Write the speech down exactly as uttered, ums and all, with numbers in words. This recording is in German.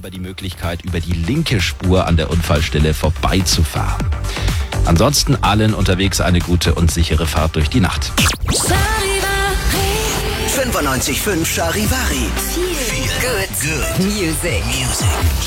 aber die Möglichkeit, über die linke Spur an der Unfallstelle vorbeizufahren. Ansonsten allen unterwegs eine gute und sichere Fahrt durch die Nacht. fünfundneunzig Komma fünf Charivari. Feel good. Good. Music. Music.